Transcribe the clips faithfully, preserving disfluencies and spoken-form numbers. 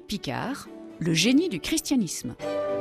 Picard, le génie du christianisme.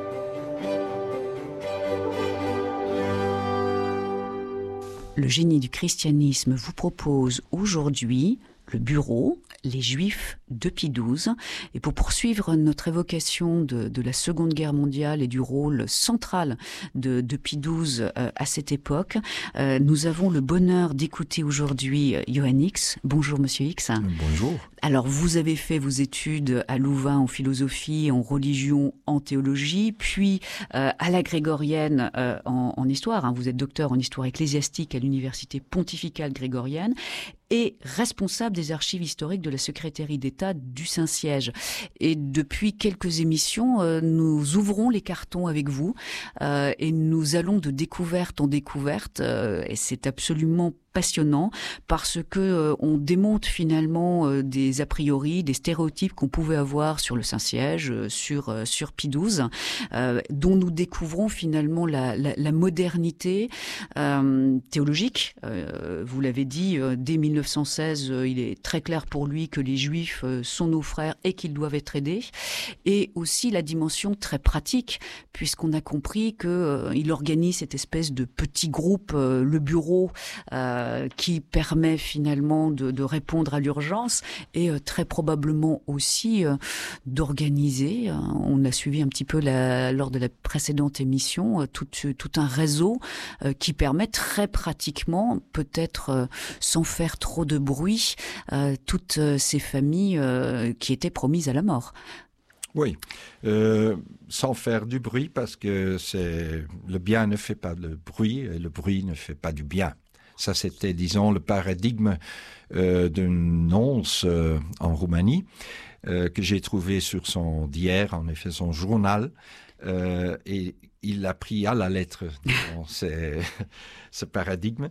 Le génie du christianisme vous propose aujourd'hui le bureau, les Juifs de Pie douze. Et pour poursuivre notre évocation de, de la Seconde Guerre mondiale et du rôle central de, de Pie douze euh, à cette époque, euh, nous avons le bonheur d'écouter aujourd'hui euh, Johan X. Bonjour Monsieur X. Bonjour. Alors vous avez fait vos études à Louvain en philosophie, en religion, en théologie, puis euh, à la Grégorienne euh, en, en histoire. Hein. Vous êtes docteur en histoire ecclésiastique à l'Université pontificale grégorienne et responsable des archives historiques de la secrétairie d'État du Saint-Siège. Et depuis quelques émissions, euh, nous ouvrons les cartons avec vous euh, et nous allons de découverte en découverte euh, et c'est absolument passionnant parce que euh, on démonte finalement euh, des a priori, des stéréotypes qu'on pouvait avoir sur le Saint-Siège, euh, sur euh, sur Pie douze, euh, dont nous découvrons finalement la, la, la modernité euh, théologique. Euh, vous l'avez dit, euh, dès mille neuf cent seize, euh, il est très clair pour lui que les Juifs euh, sont nos frères et qu'ils doivent être aidés, et aussi la dimension très pratique, puisqu'on a compris que euh, il organise cette espèce de petit groupe, euh, le bureau. Euh, qui permet finalement de, de répondre à l'urgence et euh, très probablement aussi euh, d'organiser, euh, on a suivi un petit peu la, lors de la précédente émission, euh, tout, tout un réseau euh, qui permet très pratiquement, peut-être euh, sans faire trop de bruit, euh, toutes euh, ces familles euh, qui étaient promises à la mort. Oui, euh, sans faire du bruit parce que c'est, le bien ne fait pas le bruit et le bruit ne fait pas du bien. Ça, c'était, disons, le paradigme euh, d'une nonce euh, en Roumanie euh, que j'ai trouvé sur son diaire, en effet, son journal. Euh, et il l'a pris à la lettre, disons, c'est, ce paradigme.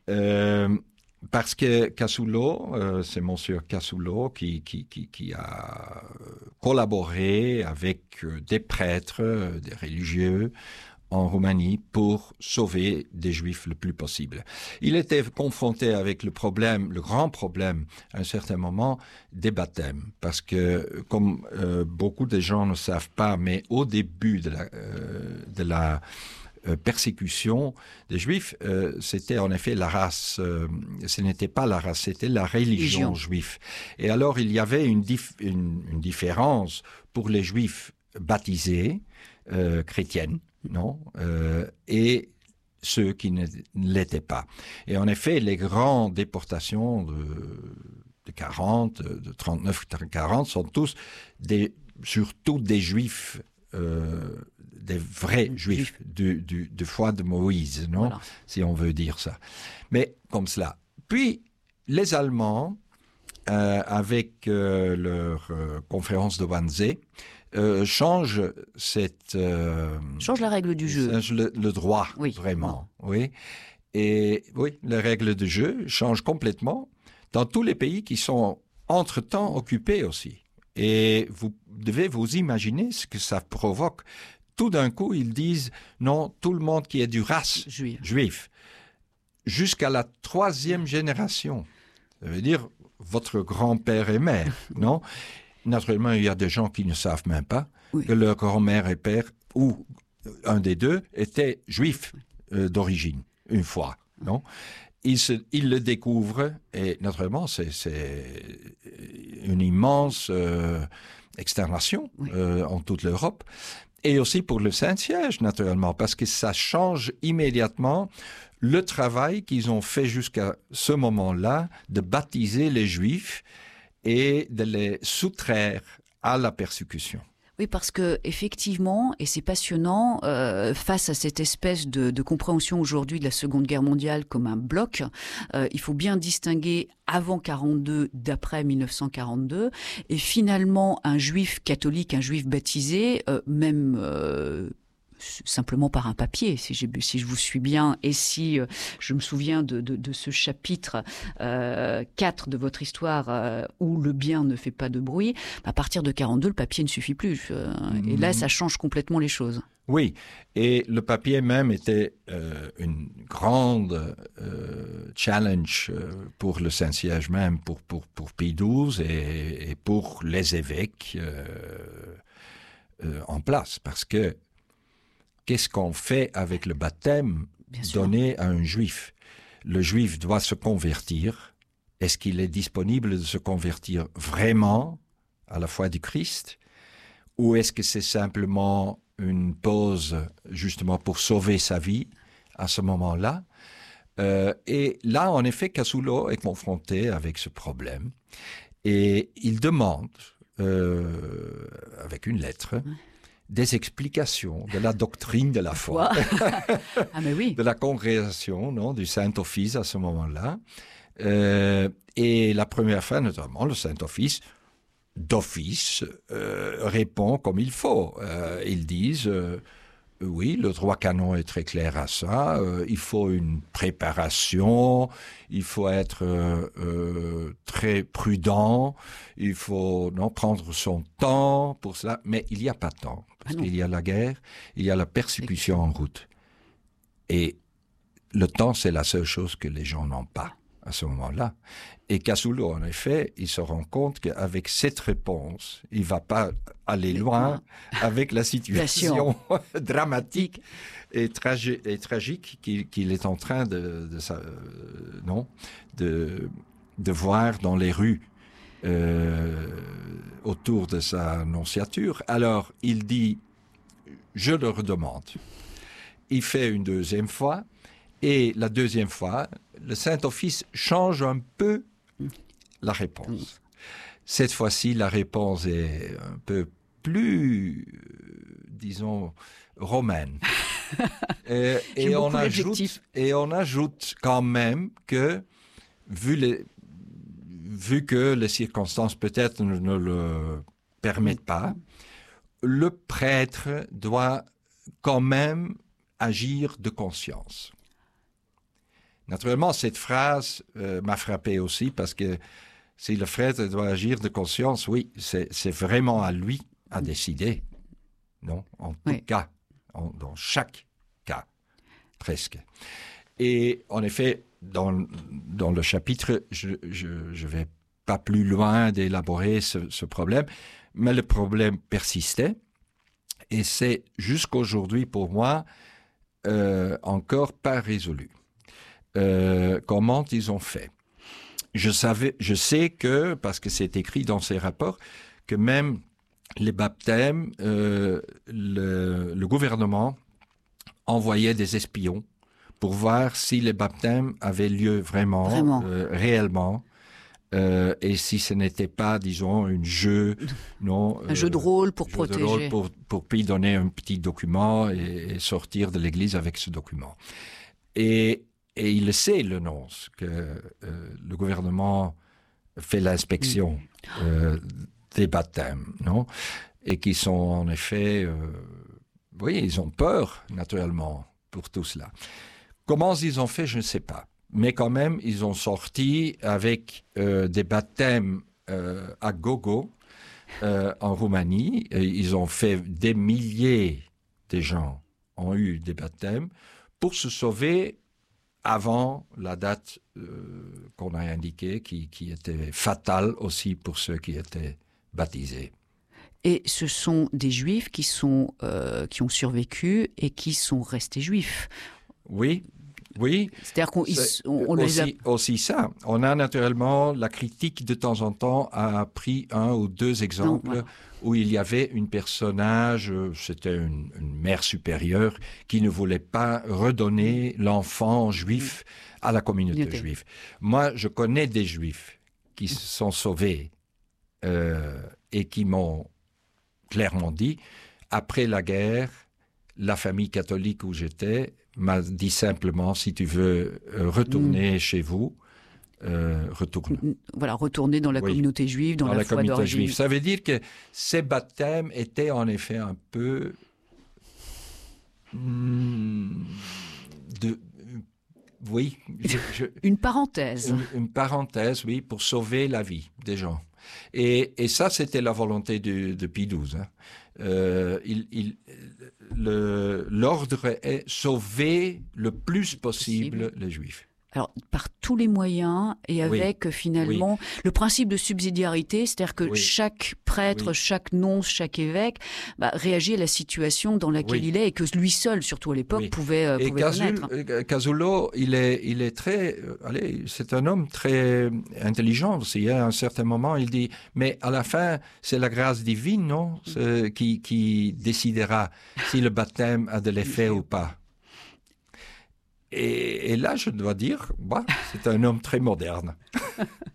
Euh, parce que Cassulo, euh, c'est monsieur Cassulo qui, qui, qui, qui a collaboré avec euh, des prêtres, euh, des religieux, en Roumanie pour sauver des Juifs le plus possible. Il était confronté avec le problème, le grand problème, à un certain moment, des baptêmes. Parce que, comme euh, beaucoup de gens ne savent pas, mais au début de la, euh, de la euh, persécution des Juifs, euh, c'était en effet la race, euh, ce n'était pas la race, c'était la religion juive. Et alors, il y avait une, dif- une, une différence pour les Juifs baptisés, euh, chrétiennes, non, euh, et ceux qui ne l'étaient pas. Et en effet, les grandes déportations de, de quarante, de trente-neuf quarante sont tous des, surtout des Juifs, euh, des vrais Juifs, Juif. du, du, de foi de Moïse, non, voilà. Si on veut dire ça. Mais comme cela. Puis, les Allemands, euh, avec euh, leur euh, conférence de Wannsee, Euh, change cette euh, change la règle du jeu, change le, le droit, oui, vraiment, non. oui. Et oui, les règles du jeu changent complètement dans tous les pays qui sont entre-temps occupés aussi. Et vous devez vous imaginer ce que ça provoque. Tout d'un coup, ils disent non, tout le monde qui est du race juif, juif jusqu'à la troisième génération. Ça veut dire votre grand-père et mère, non? Naturellement, il y a des gens qui ne savent même pas oui. que leur grand-mère et père, ou un des deux, était juif euh, d'origine, une fois. Non, ils, se, ils le découvrent, et naturellement, c'est, c'est une immense euh, externation oui. euh, en toute l'Europe. Et aussi pour le Saint-Siège, naturellement, parce que ça change immédiatement le travail qu'ils ont fait jusqu'à ce moment-là de baptiser les Juifs et de les soustraire à la persécution. Oui, parce que effectivement, et c'est passionnant, euh, face à cette espèce de, de compréhension aujourd'hui de la Seconde Guerre mondiale comme un bloc, euh, il faut bien distinguer avant quarante-deux, d'après mille neuf cent quarante-deux, et finalement un juif catholique, un juif baptisé, euh, même euh, simplement par un papier, si, j'ai, si je vous suis bien, et si euh, je me souviens de, de, de ce chapitre euh, quatre de votre histoire euh, où le bien ne fait pas de bruit, à partir de quarante-deux, le papier ne suffit plus. Euh, mmh. Et là, ça change complètement les choses. Oui, et le papier même était euh, une grande euh, challenge euh, pour le Saint-Siège même, pour, pour, pour Pie douze et, et pour les évêques euh, euh, en place. Parce que qu'est-ce qu'on fait avec le baptême donné à un juif? Le juif doit se convertir. Est-ce qu'il est disponible de se convertir vraiment à la foi du Christ? Ou est-ce que c'est simplement une pause justement pour sauver sa vie à ce moment-là? euh, Et là, en effet, Cassulo est confronté avec ce problème. Et il demande, euh, avec une lettre, des explications de la doctrine de la foi, ah, mais oui. de la congrégation, non, du Saint-Office à ce moment-là. Euh, et la première fois, notamment, le Saint-Office, d'office, euh, répond comme il faut. Euh, ils disent, euh, oui, le droit canon est très clair à ça, euh, il faut une préparation, il faut être euh, euh, très prudent, il faut non, prendre son temps pour cela, mais il n'y a pas de temps, parce ah qu'il y a la guerre, il y a la persécution en route. Et le temps, c'est la seule chose que les gens n'ont pas à ce moment-là. Et Cassulo, en effet, il se rend compte qu'avec cette réponse, il ne va pas aller loin avec la situation dramatique et, tragi- et tragique qu'il, qu'il est en train de, de, sa, euh, non, de, de voir dans les rues euh, autour de sa nonciature. Alors, il dit, je le redemande. Il fait une deuxième fois, et la deuxième fois, le Saint-Office change un peu la réponse. Cette fois-ci, la réponse est un peu plus, euh, disons, romaine. et, et, on ajoute, et on ajoute quand même que, vu, les, vu que les circonstances peut-être ne, ne le permettent pas, le prêtre doit quand même agir de conscience. Naturellement, cette phrase euh, m'a frappé aussi parce que si le prêtre doit agir de conscience, oui, c'est, c'est vraiment à lui à décider. Non, en tout oui. cas, en, dans chaque cas, presque. Et en effet, dans, dans le chapitre, je ne vais pas plus loin d'élaborer ce, ce problème, mais le problème persistait. Et c'est jusqu'aujourd'hui, pour moi, euh, encore pas résolu. Euh, comment ils ont fait. Je savais, je sais que, parce que c'est écrit dans ces rapports, que même les baptêmes, euh, le, le gouvernement envoyait des espions pour voir si les baptêmes avaient lieu vraiment, vraiment. Euh, réellement, euh, et si ce n'était pas, disons, un jeu, non, un euh, jeu de rôle pour jeu protéger, de rôle pour pour puis donner un petit document et, et sortir de l'église avec ce document. Et Et il le sait, le nonce, que euh, le gouvernement fait l'inspection euh, des baptêmes, non? Et qui sont en effet, euh, oui, ils ont peur, naturellement, pour tout cela. Comment ils ont fait, je ne sais pas. Mais quand même, ils ont sorti avec euh, des baptêmes euh, à gogo euh, en Roumanie. Et ils ont fait des milliers de gens ont eu des baptêmes pour se sauver avant la date euh, qu'on a indiquée, qui, qui était fatale aussi pour ceux qui étaient baptisés. Et ce sont des juifs qui, sont, euh, qui ont survécu et qui sont restés juifs. Oui, oui. C'est-à-dire qu'on C'est on, on aussi, les a... aussi ça. On a naturellement, la critique de temps en temps a pris un ou deux exemples non, voilà. où il y avait une personnage, c'était une, une mère supérieure, qui ne voulait pas redonner l'enfant juif à la communauté Noté. juive. Moi, je connais des juifs qui se sont sauvés euh, et qui m'ont clairement dit, après la guerre, la famille catholique où j'étais m'a dit simplement, si tu veux euh, retourner mmh. chez vous, euh, retourne. Voilà, retourner dans la oui. communauté juive, dans, dans la, la foi communauté d'origine. juive. Ça veut dire que ces baptêmes étaient en effet un peu mm, de, oui, je, je, une parenthèse. Une, une parenthèse, oui, pour sauver la vie des gens. Et, et ça, c'était la volonté de, de Pie douze. Hein. Euh, il, il, le, l'ordre est sauver le plus possible, possible. les Juifs. Alors, par tous les moyens et avec oui. finalement oui. le principe de subsidiarité, c'est-à-dire que oui. chaque prêtre, oui. chaque nonce, chaque évêque bah, réagit à la situation dans laquelle oui. il est et que lui seul, surtout à l'époque, oui. pouvait, euh, et pouvait Casul, connaître. Casulo, il est, il est très, euh, allez, c'est un homme très intelligent aussi. Hein. À un certain moment, il dit, mais à la fin, c'est la grâce divine, non, c'est, qui, qui décidera si le baptême a de l'effet ou pas. Et, et là, je dois dire, bah, c'est un homme très moderne.